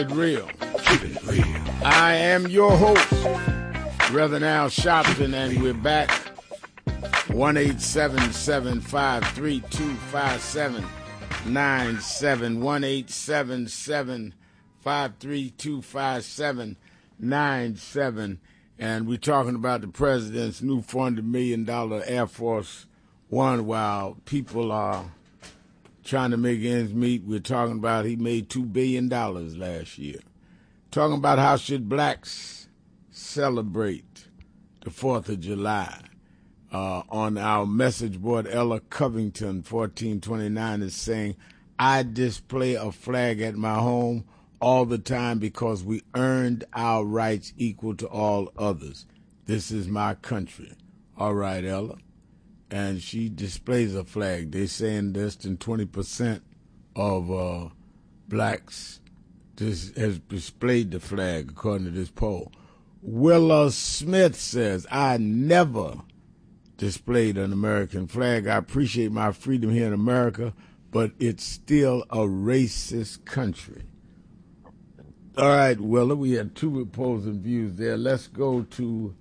Real. Keep it real. I am your host, Reverend Al Sharpton, and we're back. 1-877-532-5797. 1-877-532-5797. And we're talking about the president's new $400 million Air Force One while people are trying to make ends meet. We're talking about he made $2 billion last year. Talking about how should blacks celebrate the 4th of July. On our message board, Ella Covington, 1429, is saying, I display a flag at my home all the time because we earned our rights equal to all others. This is my country. All right, Ella. And she displays a flag. They're saying less than 20% of blacks has displayed the flag, according to this poll. Willa Smith says, I never displayed an American flag. I appreciate my freedom here in America, but it's still a racist country. All right, Willa, we had two opposing views there. Let's go to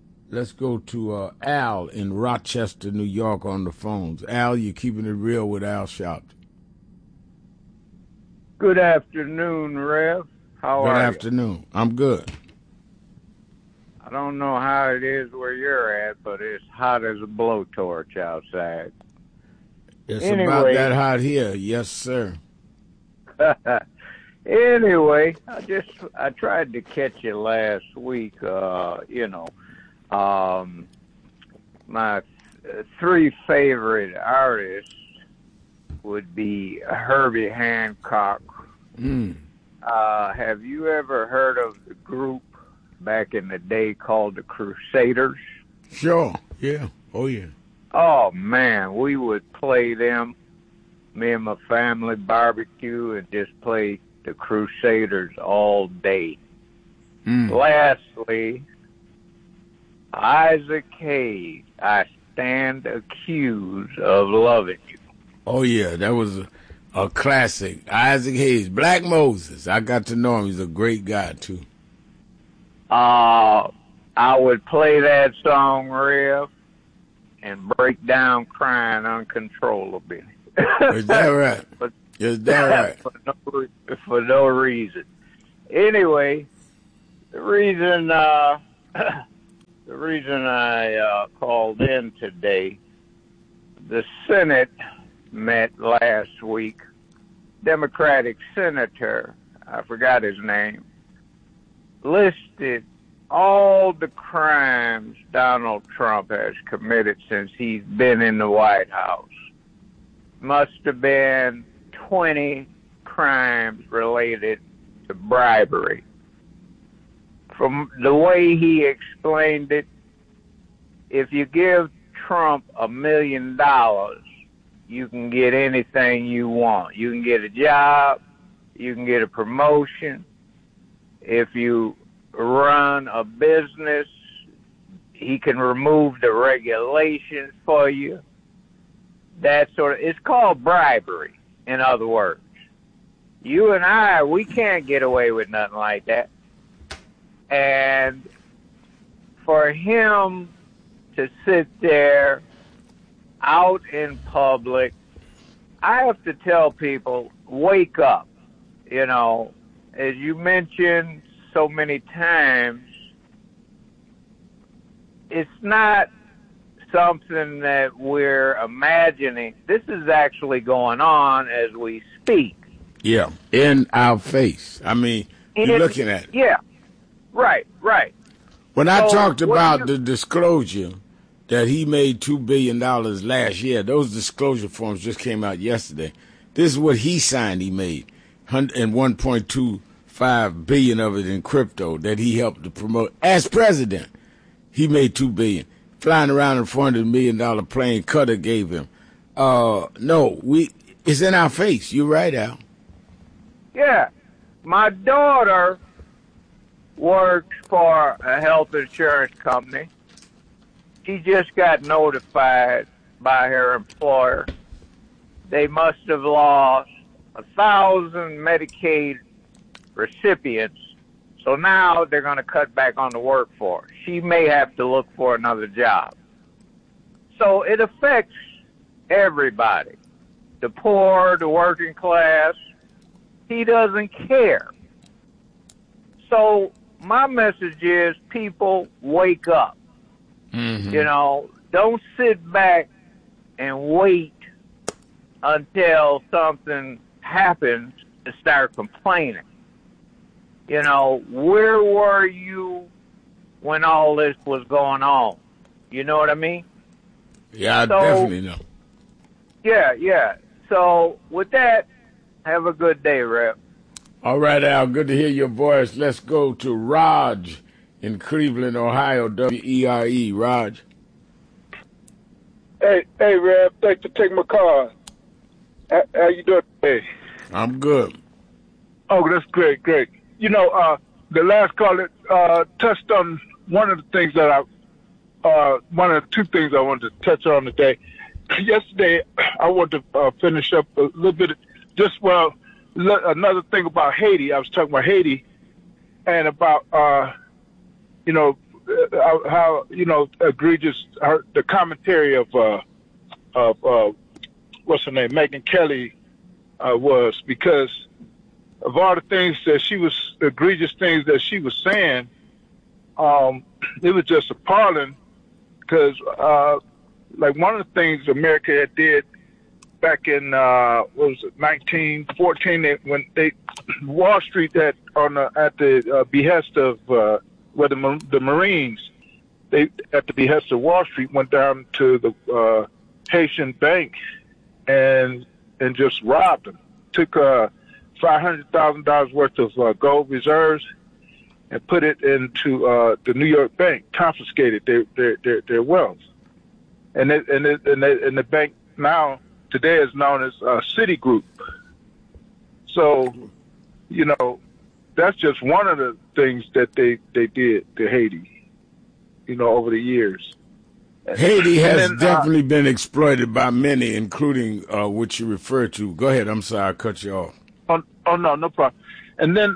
Al in Rochester, New York on the phones. Al, you're keeping it real with Al Sharpton. Good afternoon, Rev. How are you? Good afternoon. I'm good. I don't know how it is where you're at, but it's hot as a blowtorch outside. It's about that hot here. Yes, sir. Anyway, I tried to catch you last week. My three favorite artists would be Herbie Hancock. Have you ever heard of the group back in the day called the Crusaders? Sure, yeah. Oh, yeah. Oh, man, we would play them, me and my family barbecue, and just play the Crusaders all day. Lastly, Isaac Hayes, I stand accused of loving you. Oh, yeah, that was a classic. Isaac Hayes, Black Moses. I got to know him. He's a great guy, too. I would play that song, Rev, and break down crying uncontrollably. Is that right? Is that right? For no reason. Anyway, the reason I called in today, the Senate met last week. Democratic senator, I forgot his name, listed all the crimes Donald Trump has committed since he's been in the White House. Must have been 20 crimes related to bribery. From the way he explained it, if you give Trump $1 million, you can get anything you want. You can get a job, you can get a promotion. If you run a business, he can remove the regulations for you. It's called bribery, in other words. You and I, we can't get away with nothing like that. And for him to sit there out in public, I have to tell people, wake up. You know, as you mentioned so many times, it's not something that we're imagining. This is actually going on as we speak. Yeah, in our face. I mean, you're looking at it. Yeah, right. When I talked about the disclosure that he made $2 billion last year, those disclosure forms just came out yesterday. This is what he signed he made, and $1.25 billion of it in crypto that he helped to promote. As president, he made $2 billion. Flying around in a $400 million plane Qatar gave him. It's in our face. You're right, Al. Yeah. My daughter works for a health insurance company. She just got notified by her employer. They must have lost 1,000 Medicaid recipients. So now they're going to cut back on the workforce. She may have to look for another job. So it affects everybody, the poor, the working class. He doesn't care. So my message is, people, wake up. Mm-hmm. You know, don't sit back and wait until something happens to start complaining. You know, where were you when all this was going on? You know what I mean? Yeah, I definitely know. Yeah. So with that, have a good day, Rep. All right, Al, good to hear your voice. Let's go to Raj in Cleveland, Ohio, WERE. Raj. Hey, Rep, thanks for taking my call. How you doing today? I'm good. Oh, that's great. You know, the last caller touched on one of the things that one of the two things I wanted to touch on today. Yesterday, I wanted to finish up a little bit, another thing about Haiti. I was talking about Haiti and about, how, egregious the commentary of what's her name, Megyn Kelly was, because of all the things that egregious things that she was saying. It was just appalling because, like, one of the things America had did back in 1914, when Wall Street at the behest of the Marines, they at the behest of Wall Street went down to the Haitian bank and just robbed them. Took $500,000 worth of gold reserves and put it into the New York bank, confiscated their wealth, and the bank now today is known as Citigroup. So, you know, that's just one of the things that they did to Haiti, you know, over the years. Haiti has definitely been exploited by many, including what you referred to. Go ahead. I'm sorry, I cut you off. Oh no problem. And then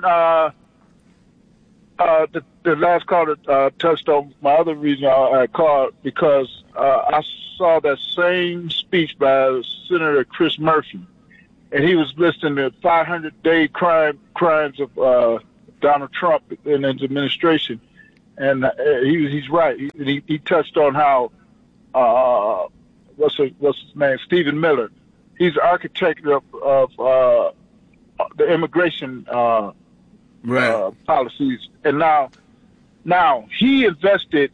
the last caller touched on my other reason I called, because I saw that same speech by Senator Chris Murphy, and he was listing the 500-day crimes of Donald Trump and his administration, and he's right. He touched on how what's his name, Stephen Miller. He's the architect of the immigration policies, and now he invested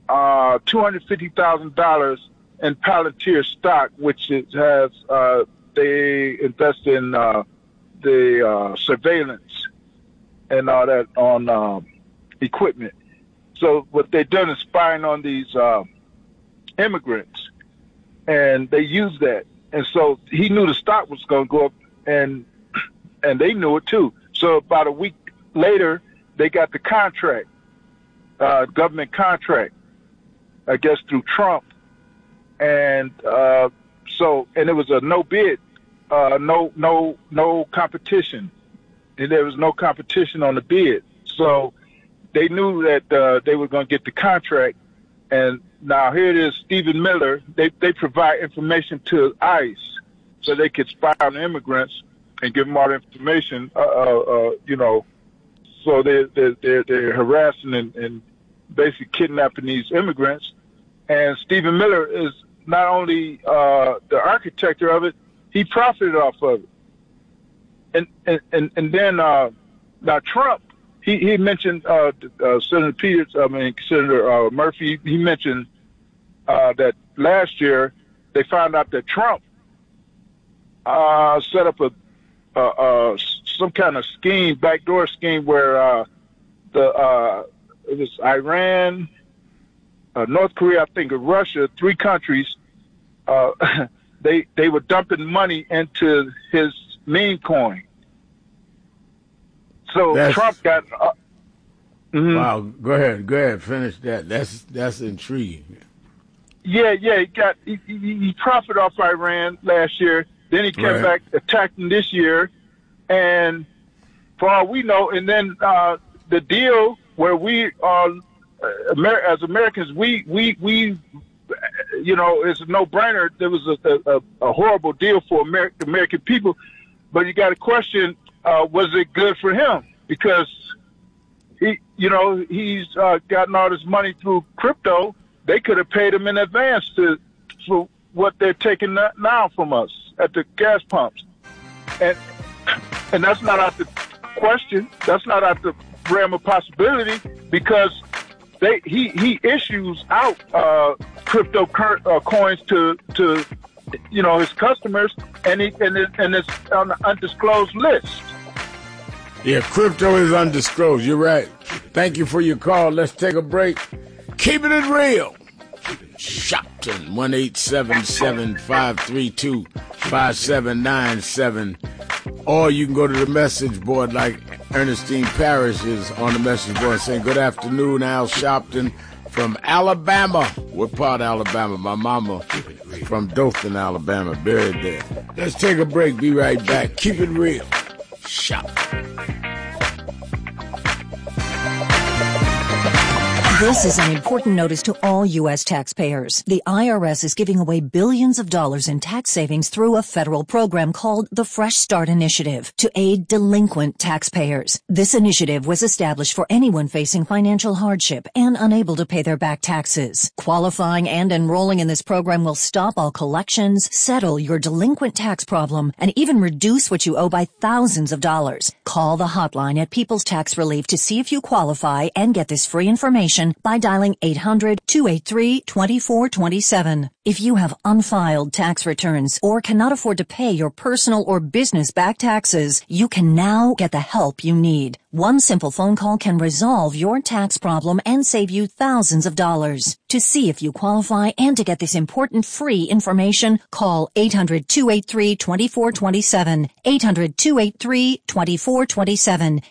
$250,000 in Palantir stock, which has they invest in the surveillance and all that on equipment. So what they've done is spying on these immigrants, and they use that. And so he knew the stock was going to go up, and they knew it too. So about a week later, they got the contract, government contract, I guess through Trump, and it was a no bid, no competition. And there was no competition on the bid, so they knew that they were going to get the contract. And now here it is, Stephen Miller. They provide information to ICE so they could spy on the immigrants and give them all the information. So they're harassing and basically kidnapping these immigrants. And Stephen Miller is not only the architect of it, he profited off of it. And then now Trump, he mentioned Senator Murphy. He mentioned that last year they found out that Trump set up some kind of scheme, backdoor scheme, where it was Iran, North Korea, I think, and Russia, 3 countries. They were dumping money into his meme coin. So Trump got. Wow, go ahead, finish that. That's intriguing. Yeah, he profited off Iran last year. Then he came back attacking this year, and for all we know. And then the deal where we are, as Americans, we you know, it's a no-brainer. There was a horrible deal for American people, but you got to question, was it good for him? Because he's gotten all this money through crypto. They could have paid him in advance for what they're taking now from us at the gas pumps, and that's not out the question. That's not out the realm of possibility, because he issues out crypto coins to his customers, and it's on an undisclosed list. Yeah, crypto is undisclosed. You're right. Thank you for your call. Let's take a break. Keeping it real. Shopton, 1-877-532-5797. Or you can go to the message board like Ernestine Parrish is on the message board saying, good afternoon, Al Shopton from Alabama. What part of Alabama? My mama from Dothan, Alabama, buried there. Let's take a break. Be right back. Keep it real. Shopton. This is an important notice to all U.S. taxpayers. The IRS is giving away billions of dollars in tax savings through a federal program called the Fresh Start Initiative to aid delinquent taxpayers. This initiative was established for anyone facing financial hardship and unable to pay their back taxes. Qualifying and enrolling in this program will stop all collections, settle your delinquent tax problem, and even reduce what you owe by thousands of dollars. Call the hotline at People's Tax Relief to see if you qualify and get this free information by dialing 800-283-2427. If you have unfiled tax returns or cannot afford to pay your personal or business back taxes, you can now get the help you need. One simple phone call can resolve your tax problem and save you thousands of dollars. To see if you qualify and to get this important free information, call 800-283-2427, 800-283-2427,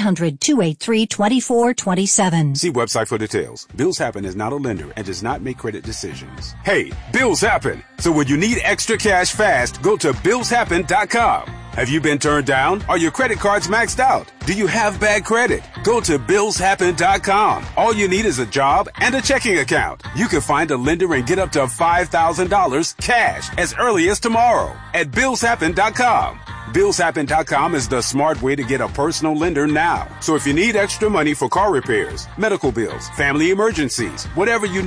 800-283-2427. See website for details. Bills Happen is not a lender and does not make credit decisions. Hey, bills happen. So when you need extra cash fast, go to BillsHappen.com. Have you been turned down? Are your credit cards maxed out? Do you have bad credit? Go to BillsHappen.com. All you need is a job and a checking account. You can find a lender and get up to $5,000 cash as early as tomorrow at BillsHappen.com. BillsHappen.com is the smart way to get a personal lender now. So if you need extra money for car repairs, medical bills, family emergencies, whatever you need,